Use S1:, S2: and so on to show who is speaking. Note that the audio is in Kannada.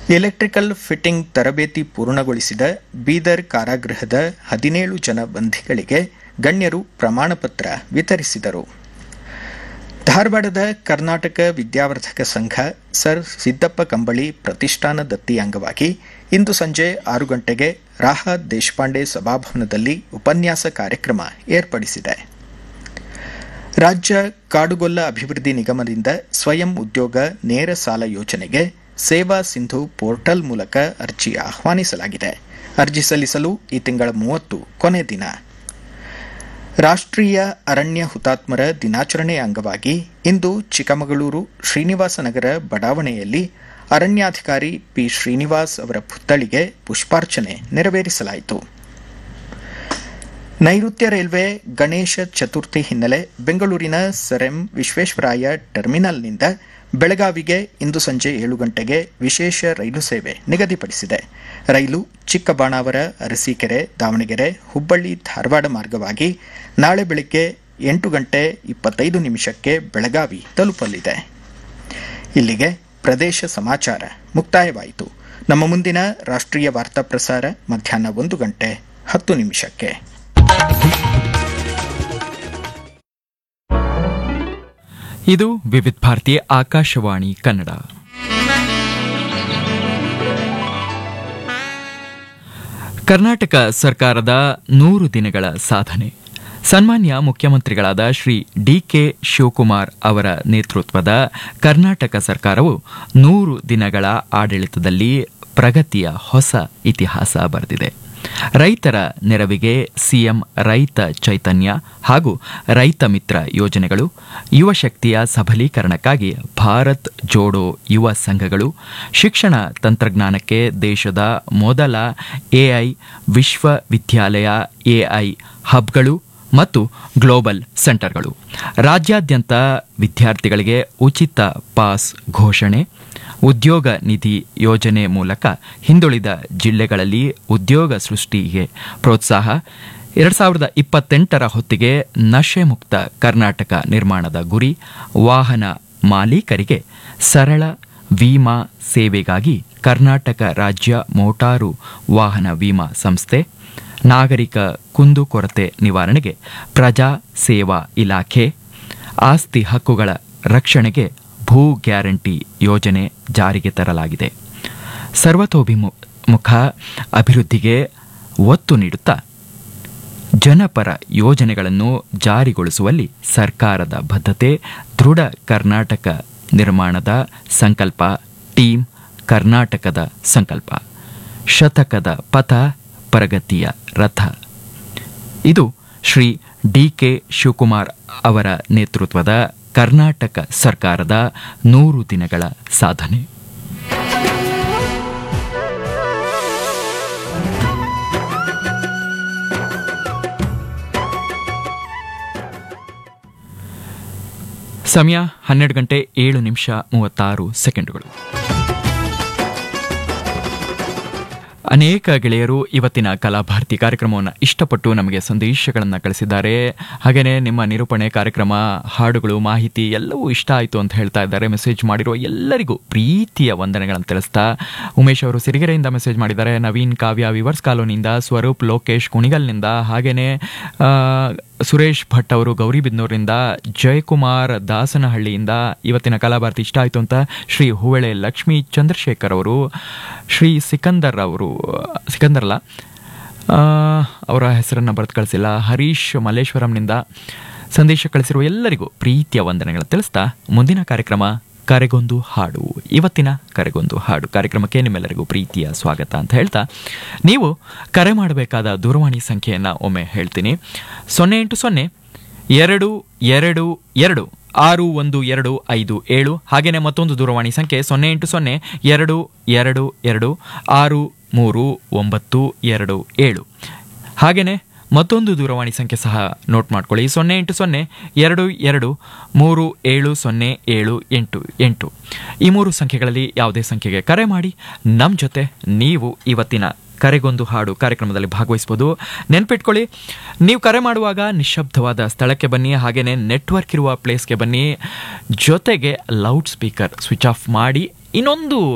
S1: ಎಲೆಕ್ಟ್ರಿಕಲ್ ಫಿಟ್ಟಿಂಗ್ ತರಬೇತಿ ಪೂರ್ಣಗೊಳಿಸಿದ ಬೀದರ್ ಕಾರಾಗೃಹದ 17 ಜನ ಬಂಧಿಗಳಿಗೆ ಗಣ್ಯರು ಪ್ರಮಾಣಪತ್ರ ವಿತರಿಸಿದರು. ಧಾರವಾಡದ ಕರ್ನಾಟಕ ವಿದ್ಯಾವರ್ಧಕ ಸಂಘ ಸರ್ ಸಿದ್ದಪ್ಪ ಕಂಬಳಿ ಪ್ರತಿಷ್ಠಾನ ದತ್ತಿ ಅಂಗವಾಗಿ ಇಂದು ಸಂಜೆ 6 ಗಂಟೆಗೆ ರಾಹತ್ ದೇಶಪಾಂಡೆ ಸಭಾಭವನದಲ್ಲಿ ಉಪನ್ಯಾಸ ಕಾರ್ಯಕ್ರಮ ಏರ್ಪಡಿಸಿದೆ. ರಾಜ್ಯ ಕಾಡುಗೊಲ್ಲ ಅಭಿವೃದ್ಧಿ ನಿಗಮದಿಂದ ಸ್ವಯಂ ಉದ್ಯೋಗ ನೇರ ಸಾಲ ಯೋಜನೆಗೆ ಸೇವಾ ಸಿಂಧು ಪೋರ್ಟಲ್ ಮೂಲಕ ಅರ್ಜಿ ಆಹ್ವಾನಿಸಲಾಗಿದೆ. ಅರ್ಜಿ ಸಲ್ಲಿಸಲು ಈ ತಿಂಗಳ 30 ಕೊನೆ ದಿನ. ರಾಷ್ಟ್ರೀಯ ಅರಣ್ಯ ಹುತಾತ್ಮರ ದಿನಾಚರಣೆ ಅಂಗವಾಗಿ ಇಂದು ಚಿಕ್ಕಮಗಳೂರು ಶ್ರೀನಿವಾಸನಗರ ಬಡಾವಣೆಯಲ್ಲಿ ಅರಣ್ಯಾಧಿಕಾರಿ ಪಿ ಶ್ರೀನಿವಾಸ್ ಅವರ ಪುತ್ಥಳಿಗೆ ಪುಷ್ಪಾರ್ಚನೆ ನೆರವೇರಿಸಲಾಯಿತು. ನೈಋತ್ಯ ರೈಲ್ವೆ ಗಣೇಶ ಚತುರ್ಥಿ ಹಿನ್ನೆಲೆ ಬೆಂಗಳೂರಿನ ಸರ್ ಎಂ ವಿಶ್ವೇಶ್ವರಾಯ ಟರ್ಮಿನಲ್ನಿಂದ ಬೆಳಗಾವಿಗೆ ಇಂದು ಸಂಜೆ 7 ಗಂಟೆಗೆ ವಿಶೇಷ ರೈಲು ಸೇವೆ ನಿಗದಿಪಡಿಸಿದೆ. ರೈಲು ಚಿಕ್ಕಬಾಣಾವರ, ಅರಸೀಕೆರೆ, ದಾವಣಗೆರೆ, ಹುಬ್ಬಳ್ಳಿ, ಧಾರವಾಡ ಮಾರ್ಗವಾಗಿ ನಾಳೆ ಬೆಳಗ್ಗೆ 8 ಗಂಟೆ 25 ನಿಮಿಷಕ್ಕೆ ಬೆಳಗಾವಿ ತಲುಪಲಿದೆ. ಇಲ್ಲಿಗೆ ಪ್ರದೇಶ ಸಮಾಚಾರ ಮುಕ್ತಾಯವಾಯಿತು. ನಮ್ಮ ಮುಂದಿನ ರಾಷ್ಟ್ರೀಯ ವಾರ್ತಾ ಪ್ರಸಾರ ಮಧ್ಯಾಹ್ನ 1 ಗಂಟೆ 10 ನಿಮಿಷಕ್ಕೆ.
S2: ಇದು ವಿವಿಧ ಭಾರತಿ ಆಕಾಶವಾಣಿ ಕನ್ನಡ. ಕರ್ನಾಟಕ ಸರ್ಕಾರದ 100 ದಿನಗಳ ಸಾಧನೆ. ಸನ್ಮಾನ್ಯ ಮುಖ್ಯಮಂತ್ರಿಗಳಾದ ಶ್ರೀ ಡಿ.ಕೆ. ಶಿವಕುಮಾರ್ ಅವರ ನೇತೃತ್ವದ ಕರ್ನಾಟಕ ಸರ್ಕಾರವು 100 ದಿನಗಳ ಆಡಳಿತದಲ್ಲಿ ಪ್ರಗತಿಯ ಹೊಸ ಇತಿಹಾಸ ಬರೆದಿದೆ. ರೈತರ ನೆರವಿಗೆ ಸಿಎಂ ರೈತ ಚೈತನ್ಯ ಹಾಗೂ ರೈತ ಮಿತ್ರ ಯೋಜನೆಗಳು, ಯುವ ಶಕ್ತಿಯ ಸಬಲೀಕರಣಕ್ಕಾಗಿ ಭಾರತ್ ಜೋಡೋ ಯುವ ಸಂಘಗಳು, ಶಿಕ್ಷಣ ತಂತ್ರಜ್ಞಾನಕ್ಕೆ ದೇಶದ ಮೊದಲ ಎಐ ವಿಶ್ವವಿದ್ಯಾಲಯ ಎಐ ಹಬ್ಗಳು ಮತ್ತು ಗ್ಲೋಬಲ್ ಸೆಂಟರ್ಗಳು, ರಾಜ್ಯಾದ್ಯಂತ ವಿದ್ಯಾರ್ಥಿಗಳಿಗೆ ಉಚಿತ ಪಾಸ್ ಘೋಷಣೆ, ಉದ್ಯೋಗ ನಿಧಿ ಯೋಜನೆ ಮೂಲಕ ಹಿಂದುಳಿದ ಜಿಲ್ಲೆಗಳಲ್ಲಿ ಉದ್ಯೋಗ ಸೃಷ್ಟಿಗೆ ಪ್ರೋತ್ಸಾಹ, 2028ರ ಹೊತ್ತಿಗೆ ನಶೆ ಮುಕ್ತ ಕರ್ನಾಟಕ ನಿರ್ಮಾಣದ ಗುರಿ, ವಾಹನ ಮಾಲೀಕರಿಗೆ ಸರಳ ವಿಮಾ ಸೇವೆಗಾಗಿ ಕರ್ನಾಟಕ ರಾಜ್ಯ ಮೋಟಾರು ವಾಹನ ವಿಮಾ ಸಂಸ್ಥೆ, ನಾಗರಿಕ ಕುಂದುಕೊರತೆ ನಿವಾರಣೆಗೆ ಪ್ರಜಾ ಸೇವಾ ಇಲಾಖೆ, ಆಸ್ತಿ ಹಕ್ಕುಗಳ ರಕ್ಷಣೆಗೆ ಭೂ ಗ್ಯಾರಂಟಿ ಯೋಜನೆ ಜಾರಿಗೆ ತರಲಾಗಿದೆ. ಸರ್ವತೋಭಿಮುಖ ಅಭಿವೃದ್ಧಿಗೆ ಒತ್ತು ನೀಡುತ್ತಾ ಜನಪರ ಯೋಜನೆಗಳನ್ನು ಜಾರಿಗೊಳಿಸುವಲ್ಲಿ ಸರ್ಕಾರದ ಬದ್ಧತೆ, ದೃಢ ಕರ್ನಾಟಕ ನಿರ್ಮಾಣದ ಸಂಕಲ್ಪ, ಟೀಮ್ ಕರ್ನಾಟಕದ ಸಂಕಲ್ಪ, ಶತಕದ ಪಥ, ಪ್ರಗತಿಯ ರಥ. ಇದು ಶ್ರೀ ಡಿ.ಕೆ. ಶಿವಕುಮಾರ್ ಅವರ ನೇತೃತ್ವದ ಕರ್ನಾಟಕ ಸರ್ಕಾರದ 100 ದಿನಗಳ ಸಾಧನೆ. ಸಮಯ 12 ಗಂಟೆ 7 ನಿಮಿಷ 36 ಸೆಕೆಂಡುಗಳು. ಅನೇಕ ಗೆಳೆಯರು ಇವತ್ತಿನ ಕಲಾಭಾರತಿ ಕಾರ್ಯಕ್ರಮವನ್ನು ಇಷ್ಟಪಟ್ಟು ನಮಗೆ ಸಂದೇಶಗಳನ್ನು ಕಳಿಸಿದ್ದಾರೆ. ಹಾಗೆಯೇ ನಿಮ್ಮ ನಿರೂಪಣೆ ಕಾರ್ಯಕ್ರಮ, ಹಾಡುಗಳು, ಮಾಹಿತಿ ಎಲ್ಲವೂ ಇಷ್ಟ ಆಯಿತು ಅಂತ ಹೇಳ್ತಾ ಇದ್ದಾರೆ. ಮೆಸೇಜ್ ಮಾಡಿರುವ ಎಲ್ಲರಿಗೂ ಪ್ರೀತಿಯ ವಂದನೆಗಳನ್ನು ತಿಳಿಸ್ತಾ ಉಮೇಶ್ ಅವರು ಸಿರಿಗೆರೆಯಿಂದ ಮೆಸೇಜ್ ಮಾಡಿದ್ದಾರೆ. ನವೀನ್ ಕಾವ್ಯ ವಿವರ್ಸ್ ಕಾಲೋನಿಯಿಂದ, ಸ್ವರೂಪ್ ಲೋಕೇಶ್ ಕುಣಿಗಲ್ನಿಂದ, ಹಾಗೆಯೇ ಸುರೇಶ್ ಭಟ್ ಅವರು ಗೌರಿಬಿದನೂರಿನಿಂದ, ಜಯಕುಮಾರ್ ದಾಸನಹಳ್ಳಿಯಿಂದ ಇವತ್ತಿನ ಕಲಾಭಾರತಿ ಇಷ್ಟ ಆಯಿತು ಅಂತ ಶ್ರೀ ಹೂವೆಳೆ ಲಕ್ಷ್ಮೀ ಚಂದ್ರಶೇಖರ್ ಅವರು, ಶ್ರೀ ಸಿಕಂದರ್ ಅವರ ಹೆಸರನ್ನು ಬರೆದು ಕಳಿಸಿಲ್ಲ, ಹರೀಶ್ ಮಲ್ಲೇಶ್ವರಂನಿಂದ ಸಂದೇಶ ಕಳಿಸಿರುವ ಎಲ್ಲರಿಗೂ ಪ್ರೀತಿಯ ವಂದನೆಗಳು ತಿಳಿಸ್ತಾ ಮುಂದಿನ ಕಾರ್ಯಕ್ರಮ ಕರೆಗೊಂದು ಹಾಡು. ಇವತ್ತಿನ ಕರೆಗೊಂದು ಹಾಡು ಕಾರ್ಯಕ್ರಮಕ್ಕೆ ನಿಮ್ಮೆಲ್ಲರಿಗೂ ಪ್ರೀತಿಯ ಸ್ವಾಗತ ಅಂತ ಹೇಳ್ತಾ, ನೀವು ಕರೆ ಮಾಡಬೇಕಾದ ದೂರವಾಣಿ ಸಂಖ್ಯೆಯನ್ನು ಒಮ್ಮೆ ಹೇಳ್ತೀನಿ. 08022261257. ಹಾಗೆಯೇ ಮತ್ತೊಂದು ದೂರವಾಣಿ ಸಂಖ್ಯೆ 08022263927. ಹಾಗೆಯೇ ಮತ್ತೊಂದು ದೂರವಾಣಿ ಸಂಖ್ಯೆ ಸಹ ನೋಟ್ ಮಾಡ್ಕೊಳ್ಳಿ, 08022370788. ಈ 3 ಸಂಖ್ಯೆಗಳಲ್ಲಿ ಯಾವುದೇ ಸಂಖ್ಯೆಗೆ ಕರೆ ಮಾಡಿ ನಮ್ಮ ಜೊತೆ ನೀವು ಇವತ್ತಿನ ಕರೆಗೊಂದು ಹಾಡು ಕಾರ್ಯಕ್ರಮದಲ್ಲಿ ಭಾಗವಹಿಸಬಹುದು. ನೆನ್ಪಿಟ್ಕೊಳ್ಳಿ, ನೀವು ಕರೆ ಮಾಡುವಾಗ ನಿಶಬ್ದವಾದ ಸ್ಥಳಕ್ಕೆ ಬನ್ನಿ, ಹಾಗೆಯೇ ನೆಟ್ವರ್ಕ್ ಇರುವ ಪ್ಲೇಸ್ಗೆ ಬನ್ನಿ, ಜೊತೆಗೆ ಲೌಡ್ ಸ್ಪೀಕರ್ ಸ್ವಿಚ್ ಆಫ್ ಮಾಡಿ. ಇನ್ನೊಂದು